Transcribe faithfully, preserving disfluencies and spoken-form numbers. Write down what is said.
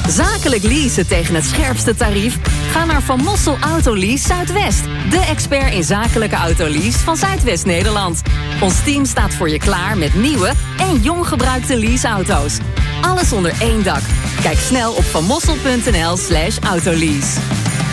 Zakelijk leasen tegen het scherpste tarief? Ga naar Van Mossel Autolease Zuidwest. De expert in zakelijke autolease van Zuidwest-Nederland. Ons team staat voor je klaar met nieuwe en jong gebruikte leaseauto's. Alles onder één dak. Kijk snel op vanmossel punt n l slash autolease.